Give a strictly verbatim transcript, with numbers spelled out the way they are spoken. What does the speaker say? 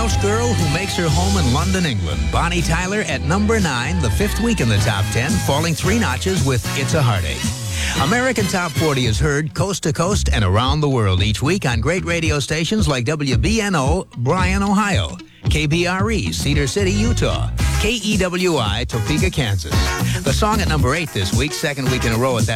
Welsh girl who makes her home in London, England. Bonnie Tyler at number nine, the fifth week in the top ten, falling three notches with It's a Heartache. American Top forty is heard coast to coast and around the world each week on great radio stations like W B N O, Bryan, Ohio, K B R E, Cedar City, Utah, K E W I, Topeka, Kansas. The song at number eight this week, second week in a row at that